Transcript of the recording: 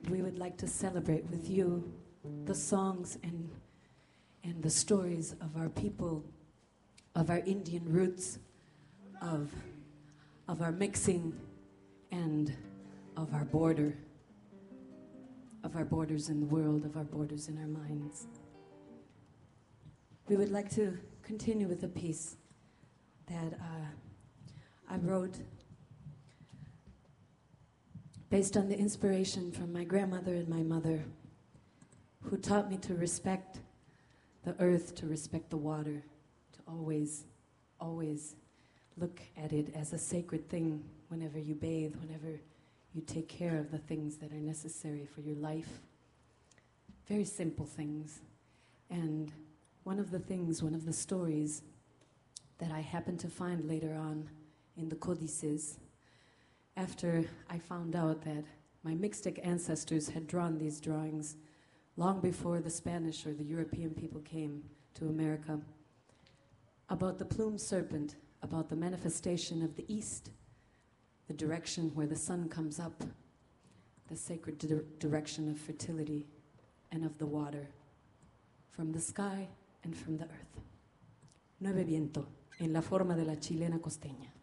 we would like to celebrate with you the songs and the stories of our people, of our Indian roots, of our mixing, and of our border, of our borders in the world, of our borders in our minds. We would like to continue with a piece that I wrote based on the inspiration from my grandmother and my mother, who taught me to respect the earth, to respect the water, to always, always look at it as a sacred thing whenever you bathe, whenever you take care of the things that are necessary for your life. Very simple things. And one of the stories that I happened to find later on in the codices, after I found out that my Mixtec ancestors had drawn these drawings long before the Spanish or the European people came to America, about the plumed serpent, about the manifestation of the east, the direction where the sun comes up, the sacred direction of fertility and of the water, from the sky and from the earth. Nueve viento, en la forma de la chilena costeña.